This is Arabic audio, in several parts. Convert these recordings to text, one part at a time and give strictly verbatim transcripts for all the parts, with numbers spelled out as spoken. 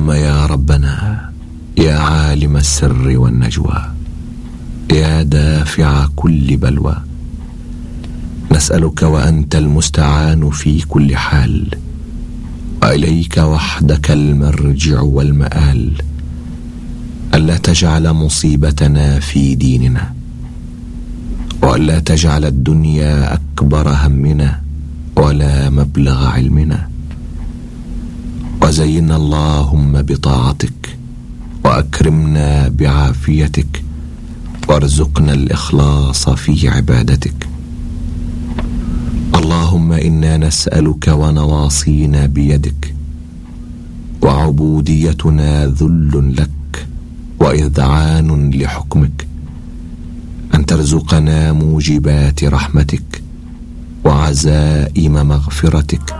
اللهم يا ربنا يا عالم السر والنجوى يا دافع كل بلوى، نسألك وأنت المستعان في كل حال، وإليك وحدك المرجع والمآل، ألا تجعل مصيبتنا في ديننا، وألا تجعل الدنيا أكبر همنا ولا مبلغ علمنا، وزينا اللهم بطاعتك، وأكرمنا بعافيتك، وارزقنا الإخلاص في عبادتك. اللهم إنا نسألك ونواصينا بيدك، وعبوديتنا ذل لك وإذعان لحكمك، أن ترزقنا موجبات رحمتك وعزائم مغفرتك.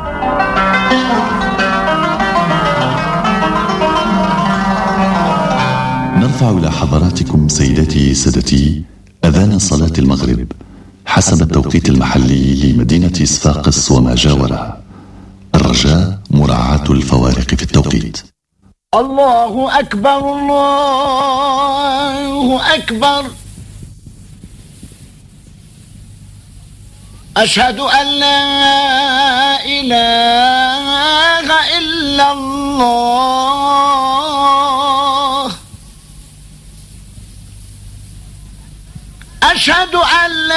نرفع إلى حضراتكم سيداتي سادتي أذان صلاة المغرب حسب التوقيت المحلي لمدينة صفاقس وما جاورها، الرجاء مراعاة الفوارق في التوقيت. الله أكبر الله أكبر، أشهد أن لا إله